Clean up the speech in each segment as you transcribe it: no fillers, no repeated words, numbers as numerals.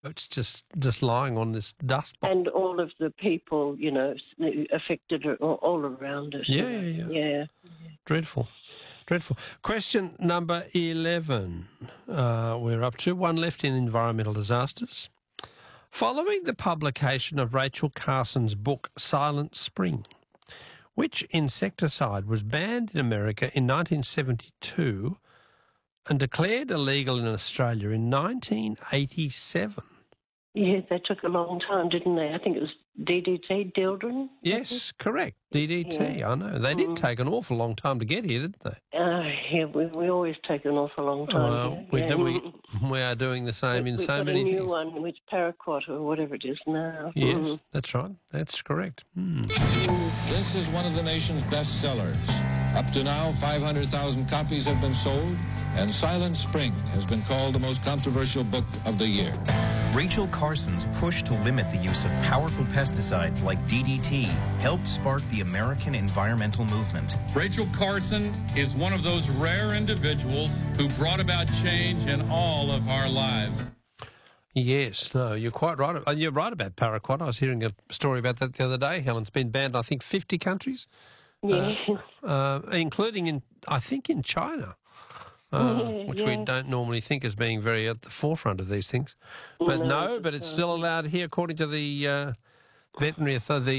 It's just lying on this dust box. And all of the people, affected all around it. Yeah. Dreadful. Question number 11. We're up to one left in environmental disasters. Following the publication of Rachel Carson's book Silent Spring, which insecticide was banned in America in 1972 and declared illegal in Australia in 1987? Yeah, they took a long time, didn't they? I think it was DDT, Dildren. Yes, correct. DDT, yeah. I know. They did take an awful long time to get here, didn't they? Yeah, we always take an awful long time. We are doing the same in so many things. We've got a new one, which paraquat or whatever it is now. Yes, that's right. That's correct. This is one of the nation's best sellers. Up to now, 500,000 copies have been sold, and Silent Spring has been called the most controversial book of the year. Rachel Carson's push to limit the use of powerful pesticides like DDT helped spark the American environmental movement. Rachel Carson is one of those rare individuals who brought about change in all of our lives. Yes, no, you're quite right. You're right about paraquat. I was hearing a story about that the other day. Helen's been banned, I think, 50 countries, including in China. Which we don't normally think as being very at the forefront of these things. But but it's still allowed here according to the veterinary,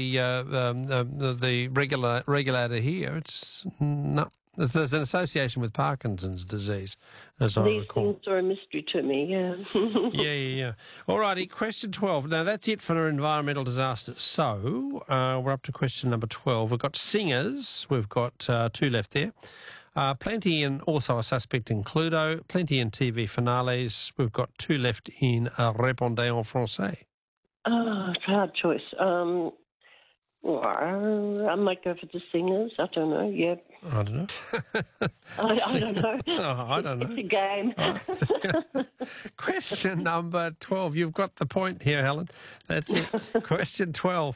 the regulator here. It's not. There's an association with Parkinson's disease, as I recall. These things are a mystery to me, yeah. Yeah. All righty, question 12. Now, that's it for environmental disasters. So, we're up to question number 12. We've got singers. We've got two left there. Plenty and also a suspect in Cluedo. Plenty in TV finales. We've got two left in Répondez en français. It's a hard choice. I might go for the singers. I don't know. Yeah. I don't know. I don't know. Oh, I don't know. It's a game. Question number 12. You've got the point here, Helen. That's it. Question 12.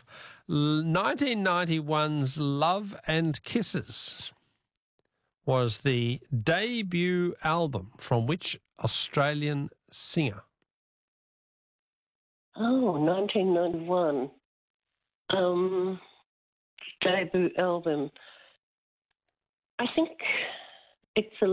1991's Love and Kisses was the debut album from which Australian singer? Oh, 1991. Debut album. I think it's a